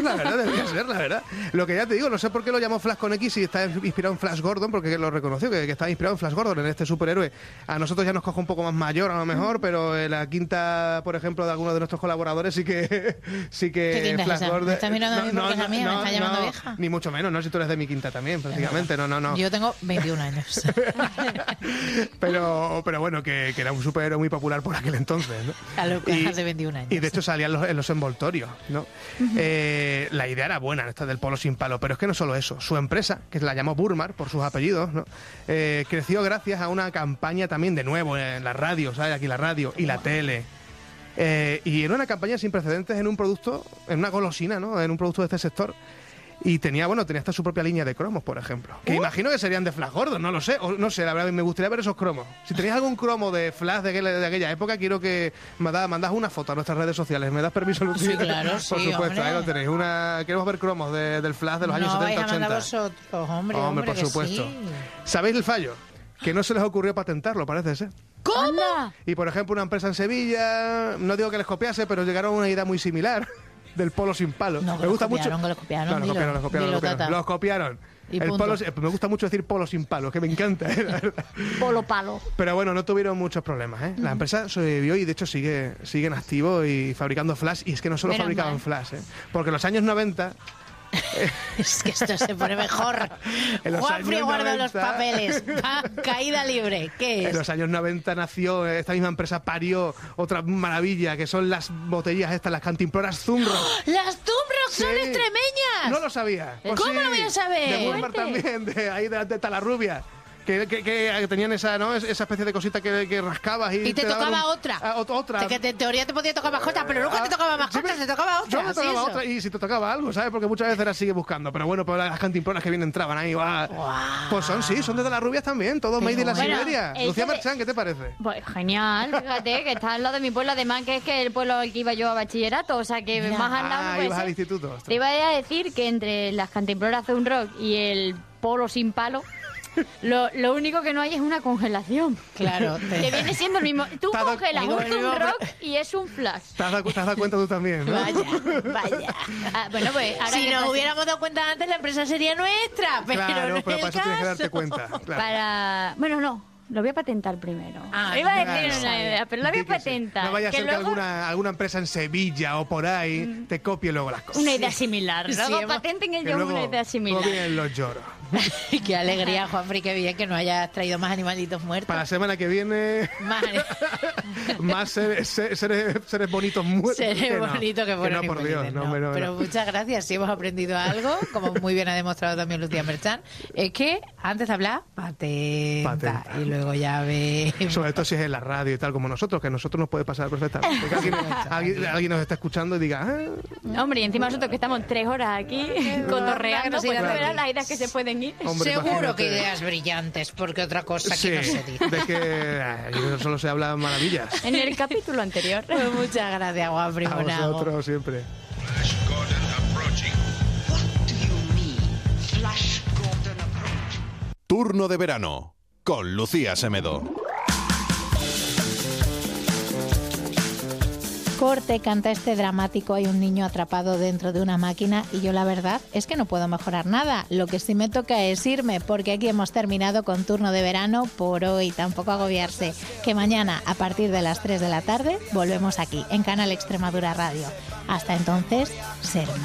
la verdad. Lo que ya te digo, no sé por qué lo llamó Flash con X si está inspirado en Flash Gordon, porque lo reconoció, que está inspirado en Flash Gordon, en este superhéroe. A nosotros ya nos coge un poco más mayor, a lo mejor, pero en la quinta, por ejemplo, de algunos de nuestros colaboradores sí que ¿Qué quinta Flash es esa? Gordon... ¿Me estás mirando a mí porque es la mía? ¿Me estás llamando vieja? Ni mucho menos, no, si tú eres de mi quinta también, prácticamente, no. Yo tengo 21 años. pero bueno, que era un superhéroe muy popular por aquel entonces, ¿no? A lo que hace 21 años. Y de hecho salían en los envoltorios, ¿no? La idea era buena, esta del polo sin palo, pero es que no solo eso. Su empresa, que la llamó Burmar por sus apellidos, ¿no? Creció gracias a una campaña también, de nuevo, en la radio, ¿sabes? Aquí la radio y la tele. Y era una campaña sin precedentes en un producto, en una golosina, ¿no? En un producto de este sector. Y tenía hasta su propia línea de cromos, por ejemplo. Que imagino que serían de Flash Gordon, no lo sé. O, no sé, la verdad, me gustaría ver esos cromos. Si tenéis algún cromo de Flash de aquella época, quiero que mandas una foto a nuestras redes sociales. ¿Me das permiso, Lucía? Sí, claro, por supuesto, hombre. ahí lo tenéis. Queremos ver cromos del Flash de los años 70, 80. Vosotros, hombre, por supuesto. Sí. ¿Sabéis el fallo? Que no se les ocurrió patentarlo, parece ser. ¿Cómo? Y, por ejemplo, una empresa en Sevilla, no digo que les copiase, pero llegaron a una idea muy similar. Del polo sin palo. No, me gusta mucho. Los copiaron. Me gusta mucho decir polo sin palo, que me encanta, la verdad. Polo palo. Pero bueno, no tuvieron muchos problemas, ¿eh? La empresa sobrevivió y de hecho siguen activos y fabricando flash. Y es que no solo fabricaban flash, ¿eh? Porque en los añños 90... Es que esto se pone mejor. Juanfri guarda los papeles. Caída libre. ¿Qué es? En los años 90 nació, esta misma empresa parió otra maravilla, que son las botellas estas, las cantimploras Zumrock. ¡Las Zumrock son extremeñas! No lo sabía. Pues ¿Cómo lo voy a saber? De Burmar también, de Talarrubia. Que tenían esa especie de cosita que rascabas y te tocaba otra. Otra. Que en teoría te podía tocar mascotas, pero nunca te tocaba mascotas, te tocaba otra. Yo me tocaba otra y si te tocaba algo, ¿sabes? Porque muchas veces las sigue buscando. Pero bueno, pues las cantimploras que bien entraban ahí. Wow. Pues son de Talarrubias también, todos made de la Siberia. Lucía Merchán, ¿qué te parece? Pues genial, fíjate, que está al lado de mi pueblo, además que es que el pueblo al que iba yo a bachillerato, o sea que más al lado. Ibas al instituto. Te iba a decir que entre las cantimploras Zumrock y el polo sin palo, lo único que no hay es una congelación. Claro. Que viene siendo el mismo. Tú congelas un Zumrock y es un flash. ¿Te has dado cuenta tú también, no? Vaya. Bueno, pues ahora si nos hubiéramos dado cuenta antes, la empresa sería nuestra. Pero claro, no pero es para el eso tienes que caso. darte cuenta. Claro. Bueno, no. Lo voy a patentar primero. Iba a decir una idea, pero lo voy a patentar. No vaya a ser que luego... alguna empresa en Sevilla o por ahí te copie luego las cosas. Una idea similar. Luego patenten ellos una idea similar. No vienen los lloros. Qué alegría, Juanfri, qué bien que no hayas traído más animalitos muertos. Para la semana que viene, más seres bonitos muertos. Seres bonitos que fueron no, por Dios. No. Pero muchas gracias, si hemos aprendido algo, como muy bien ha demostrado también Lucía Merchán, es que antes de hablar, patenta. Y luego ya ve... Sobre todo si es en la radio y tal, como nosotros, que a nosotros nos puede pasar perfectamente. Porque alguien nos está escuchando y diga... Hombre, y encima nosotros que estamos 3 horas aquí cotorreando, pues verán las ideas que se pueden ir. Hombre, seguro imagínate. que ideas brillantes, porque otra cosa Sí, que no se dice. de que solo se habla maravillas. En el capítulo anterior. Pues muchas gracias, Juanfri. A vosotros siempre. Flash Gordon approaching. What do you mean? Flash Gordon approaching. Turno de verano con Lucía Semedo. Corte canta este dramático: hay un niño atrapado dentro de una máquina y yo la verdad es que no puedo mejorar nada. Lo que sí me toca es irme, porque aquí hemos terminado con Turno de Verano por hoy. Tampoco agobiarse, que mañana a partir de las 3 de la tarde volvemos aquí en Canal Extremadura Radio. Hasta entonces, ser